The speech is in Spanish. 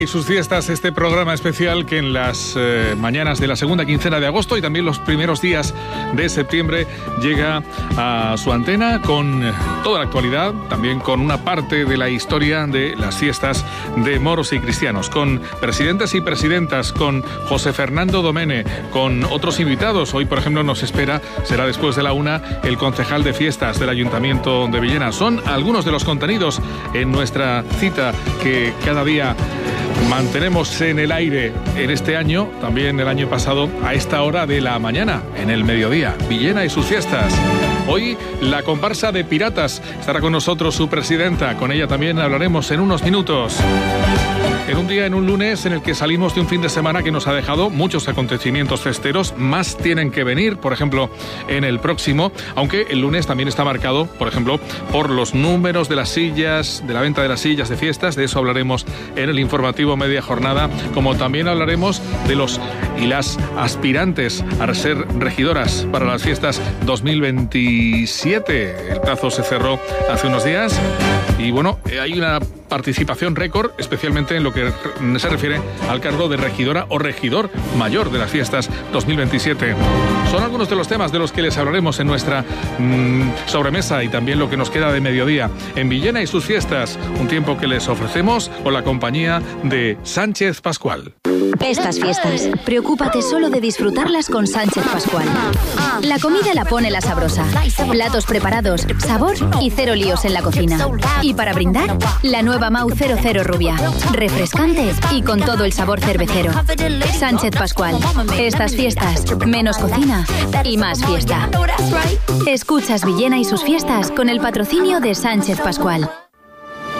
Y sus fiestas, este programa especial que en las mañanas de la segunda quincena de agosto y también los primeros días de septiembre llega a su antena con toda la actualidad, también con una parte de la historia de las fiestas de moros y cristianos, con presidentes y presidentas, con José Fernando Domene, con otros invitados. Hoy, por ejemplo, nos espera, será después de la 1, el concejal de fiestas del Ayuntamiento de Villena. Son algunos de los contenidos en nuestra cita que cada día mantenemos en el aire en este año, también el año pasado, a esta hora de la mañana, en el mediodía. Villena y sus fiestas. Hoy la comparsa de piratas. Estará con nosotros su presidenta. Con ella también hablaremos en unos minutos. En un día, en un lunes, en el que salimos de un fin de semana que nos ha dejado muchos acontecimientos festeros, más tienen que venir, por ejemplo, en el próximo, aunque el lunes también está marcado, por ejemplo, por los números de las sillas, de la venta de las sillas de fiestas. De eso hablaremos en el informativo media jornada, como también hablaremos de los y las aspirantes a ser regidoras para las fiestas 2027. El plazo se cerró hace unos días y bueno, hay una participación récord, especialmente en lo que se refiere al cargo de regidora o regidor mayor de las fiestas 2027. Son algunos de los temas de los que les hablaremos en nuestra sobremesa y también lo que nos queda de mediodía en Villena y sus fiestas, un tiempo que les ofrecemos con la compañía de Sánchez Pascual. Estas fiestas, preocúpate solo de disfrutarlas con Sánchez Pascual. La comida la pone la sabrosa. Platos preparados, sabor y cero líos en la cocina. Y para brindar, la nueva Mau 00 Rubia. Refrescante y con todo el sabor cervecero. Sánchez Pascual. Estas fiestas, menos cocina y más fiesta. Escuchas Villena y sus fiestas con el patrocinio de Sánchez Pascual.